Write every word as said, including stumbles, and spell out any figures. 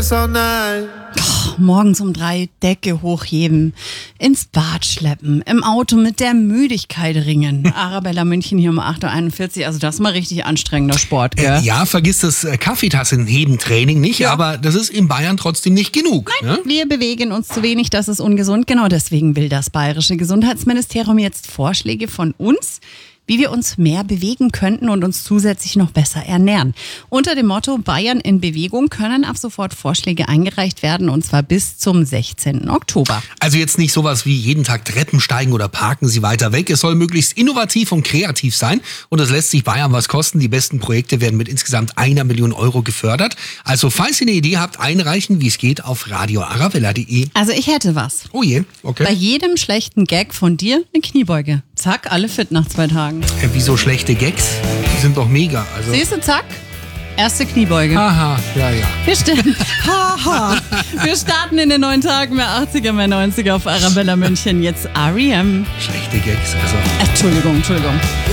us all night. Morgens um drei Decke hochheben, ins Bad schleppen, im Auto mit der Müdigkeit ringen. Arabella München hier um acht Uhr einundvierzig, also das ist mal richtig anstrengender Sport, gell? Äh, ja, vergiss das äh, Kaffeetassenheben-Training nicht, Ja. aber das ist in Bayern trotzdem nicht genug. Nein, Ne? wir bewegen uns zu wenig, das ist ungesund. Genau deswegen will das Bayerische Gesundheitsministerium jetzt Vorschläge von uns, wie wir uns mehr bewegen könnten und uns zusätzlich noch besser ernähren. Unter dem Motto Bayern in Bewegung können ab sofort Vorschläge eingereicht werden, und zwar bis zum sechzehnten Oktober. Also jetzt nicht sowas wie jeden Tag Treppen steigen oder parken Sie weiter weg. Es soll möglichst innovativ und kreativ sein und es lässt sich Bayern was kosten. Die besten Projekte werden mit insgesamt einer Million Euro gefördert. Also falls ihr eine Idee habt, einreichen, wie es geht, auf radio arabella punkt de. Also ich hätte was. Oh je, okay. Bei jedem schlechten Gag von dir eine Kniebeuge. Zack, alle fit nach zwei Tagen. Äh, wieso schlechte Gags? Die sind doch mega. Also. Siehst du, zack, erste Kniebeuge. Aha, ja, ja. Wir, st- Haha. Wir starten in den neuen Tagen, mehr achtziger, mehr neunziger auf Arabella München. Jetzt R E M. Schlechte Gags, also. Entschuldigung, Entschuldigung.